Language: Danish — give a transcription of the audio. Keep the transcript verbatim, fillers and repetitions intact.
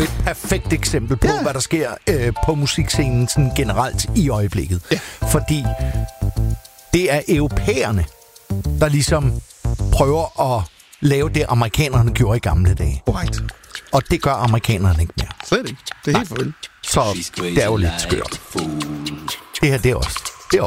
perfekt eksempel på, ja. hvad der sker øh, på musikscenen sådan generelt i øjeblikket. Ja. Fordi det er europæerne, der ligesom prøver at lave det, amerikanerne gjorde i gamle dage. Right. Og det gør amerikanerne ikke mere. Slet ikke. Det er helt forventet. Så det er jo lidt skørt. Det her, det er også